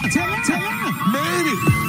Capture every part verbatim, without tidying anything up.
Tell her. Tell her. Made it.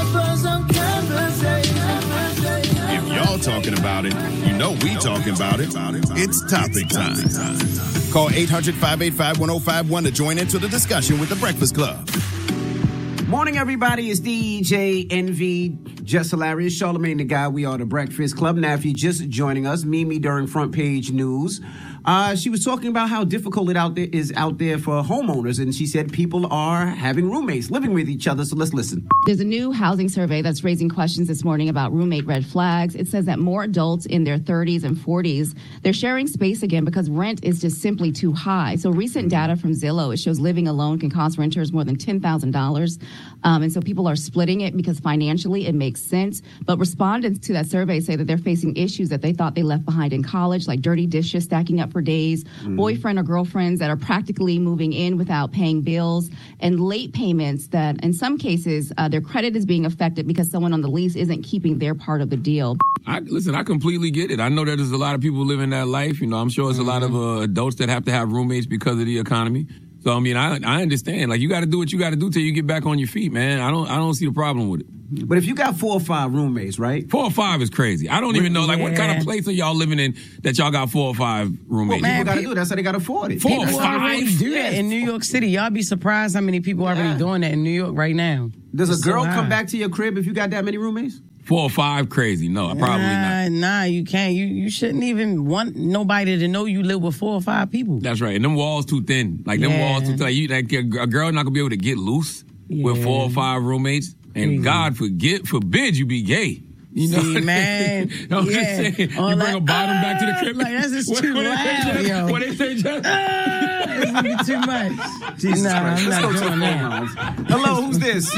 If y'all talking about it, you know we talking about it. It's topic time. Call eight hundred, five eight five, one oh five one to join into the discussion with The Breakfast Club. Morning, everybody. It's D J Envy, Just Hilarious, Charlamagne the Guy. We are The Breakfast Club. Now, if you're just joining us, Mimi during Front Page News, uh, she was talking about how difficult it out there is out there for homeowners, and she said people are having roommates, living with each other. So let's listen. There's a new housing survey that's raising questions this morning about roommate red flags. It says that more adults in their thirties and forties, they're sharing space again because rent is just simply too high. So recent data from Zillow, it shows living alone can cost renters more than ten thousand dollars. Um, and so people are splitting it because financially it makes sense. But respondents to that survey say that they're facing issues that they thought they left behind in college, like dirty dishes stacking up for days, mm-hmm. boyfriend or girlfriends that are practically moving in without paying bills, and late payments that in some cases uh, their credit is being affected because someone on the lease isn't keeping their part of the deal. I, listen, I completely get it. I know that there's a lot of people living that life. You know, I'm sure it's mm-hmm. a lot of uh, adults that have to have roommates because of the economy. So, I mean, I I understand. Like, you got to do what you got to do till you get back on your feet, man. I don't I don't see the problem with it. But if you got four or five roommates, right? Four or five is crazy. I don't even know, like, yeah. what kind of place are y'all living in that y'all got four or five roommates? Well, man, people got to do it. That's how they got to afford it. Four people or five? already do that in New York City. Y'all be surprised how many people are yeah. already doing that in New York right now. Does it's a girl so come back to your crib if you got that many roommates? Four or five, crazy. No, probably nah, not. Nah, you can't. You you shouldn't even want nobody to know you live with four or five people. That's right. And them walls too thin. Like, them yeah. walls too thin. Like, you, like, a girl not going to be able to get loose yeah. with four or five roommates. And mm-hmm. God forget, forbid you be gay. You know, See, man. I'm yeah. just saying, All you that, bring a bottom uh, back to the crib. Like, that's just too loud, yo. What they say, just... Uh, it's gonna be too much. Jesus nah, Christ. I'm Let's not go doing to that. Hello, who's this?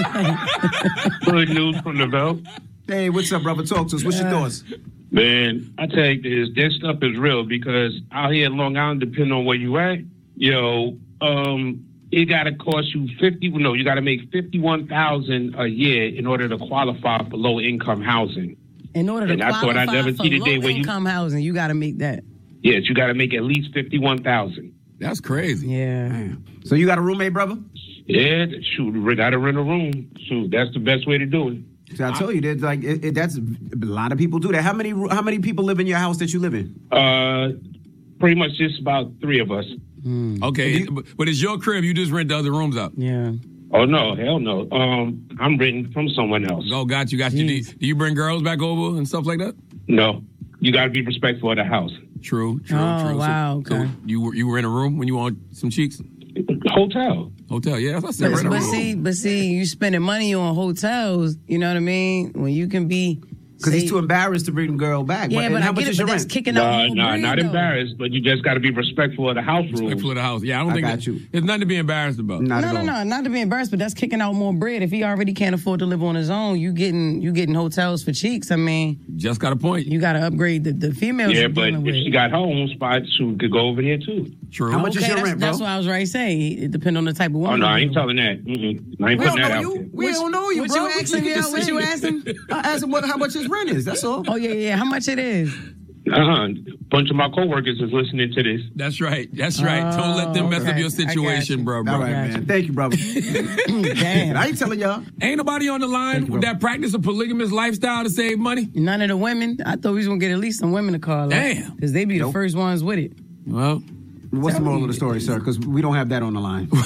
Good news from the belt. Hey, what's up, brother? Talk to us. What's your thoughts? Man, I tell you this, that stuff is real because out here in Long Island, depending on where you at, you know, um, it got to cost you fifty. No, you got to make fifty-one thousand a year in order to qualify for low income housing. In order to and I qualify I never for see the low day where income you, housing, you got to make that. Yes, you got to make at least fifty-one thousand. That's crazy. Yeah. Damn. So you got a roommate, brother? Yeah, shoot, we got to rent a room. Shoot, that's the best way to do it. So I told you that, like, it, it, that's a lot of people do that. How many how many people live in your house that you live in? Uh, pretty much just about three of us. Mm. Okay, you, but it's your crib. You just rent the other rooms out. Yeah. Oh no, hell no. Um, I'm renting from someone else. Oh, got you, got you. Do, you. do you bring girls back over and stuff like that? No, you got to be respectful of the house. True, true, oh, true. Wow. So, okay. so you were you were in a room when you want some cheeks? Hotel. Hotel, yeah. That's what I said. But, but see, but see, you spending money on hotels. You know what I mean? When you can be. Because he's too embarrassed to bring the girl back. Yeah, and but how I much get is it, your but rent? that's kicking No, out no, bread, not though. embarrassed, but you just got to be respectful of the house rules. Respectful of the house. Yeah, I don't I think got it, you. There's nothing to be embarrassed about. Not no, at no, all. no, not to be embarrassed, but that's kicking out more bread. If he already can't afford to live on his own, you getting you getting hotels for cheeks. I mean, just got a point. You got to upgrade the, the females. Yeah, you're but dealing if with. she got her own spot, she could go over there too. True. How much okay, is your that's, rent, bro? That's what I was right saying. It depends on the type of woman. Oh no, I you're ain't telling that. Mm-mm. I ain't We putting don't that know out you. there. We don't know you, what bro. you asking? You Yeah, can what say you it. asking? I asked him what, how much his rent is. That's all. Oh yeah, yeah. How much it is? Uh-huh. A bunch of my coworkers is listening to this. That's right. That's right. Oh, Don't let them mess okay. up your I got situation, you. bro. bro. All right, man. Thank you, brother. Damn. I ain't telling y'all. Ain't nobody on the line you, with that practice a polygamous lifestyle to save money? None of the women. I thought we was gonna get at least some women to call. Damn. Because they be Nope. the first ones with it. Well, What's the moral of the story, sir? Because we don't have that on the line. what?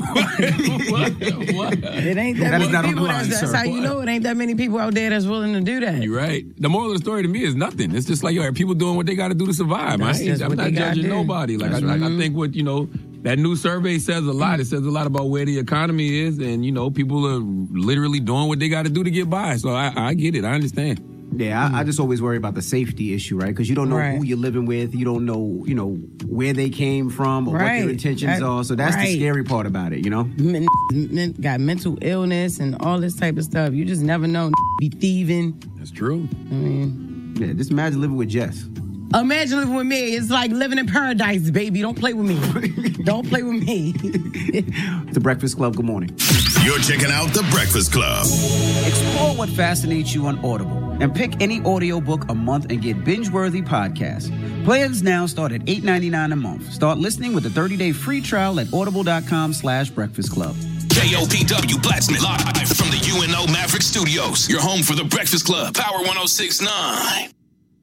what? It ain't that, That is many not on people. the line, that's that's sir. how you know it ain't that many people out there that's willing to do that. You're right. The moral of the story to me is nothing. It's just like, yo, people doing what they got to do to survive. That's I just I'm what not they gotta judging do. nobody. Like, I, That's like right. I think what, you know, that new survey says a lot. It says a lot about where the economy is, and, you know, people are literally doing what they got to do to get by. So I, I get it. I understand. Yeah, I, I just always worry about the safety issue, right? Because you don't know Right. who you're living with. You don't know, you know, where they came from or what Right. their intentions That- are. So that's the right. scary part about it, you know? Men, men got mental illness and all this type of stuff. You just never know. Be thieving. That's true. I mean, Yeah, just imagine living with Jess. imagine living with me. It's like living in paradise, baby. Don't play with me. Don't play with me. The Breakfast Club, good morning. You're checking out The Breakfast Club. Explore what fascinates you on Audible and pick any audiobook a month and get binge-worthy podcasts. Plans now start at eight ninety-nine a month. Start listening with a thirty-day free trial at audible.com slash breakfast club. K O P W Plattsmouth, live from the U N O Maverick Studios. Your home for the Breakfast Club, Power one oh six point nine.